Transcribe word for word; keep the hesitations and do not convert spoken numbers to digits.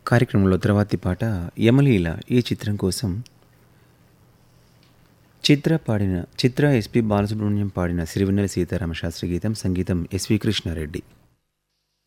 కార్యక్రమంలో తర్వాతి పాట యమలీల ఈ చిత్రం కోసం చిత్ర పాడిన చిత్ర ఎస్పి బాలసుబ్రహ్మణ్యం పాడిన సిరివెన్నెల సీతారామ శాస్త్రి గీతం, సంగీతం ఎస్వి కృష్ణారెడ్డి.